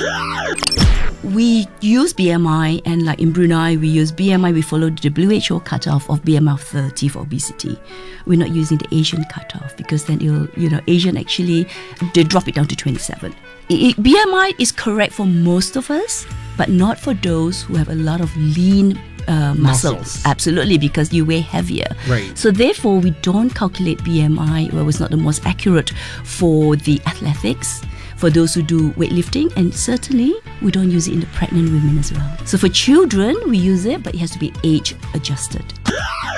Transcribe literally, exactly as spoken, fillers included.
We use B M I, and like in Brunei, we use B M I. We follow the W H O cutoff of B M I of thirty for obesity. We're not using the Asian cutoff because then it'll, you know, Asian actually, they drop it down to twenty-seven. It, B M I is correct for most of us, but not for those who have a lot of lean uh, muscles. Muscles. Absolutely, because you weigh heavier. Right. So therefore, we don't calculate B M I, well, it's not the most accurate for the athletics, for those who do weightlifting, and certainly we don't use it in the pregnant women as well. So for children, we use it, but it has to be age adjusted.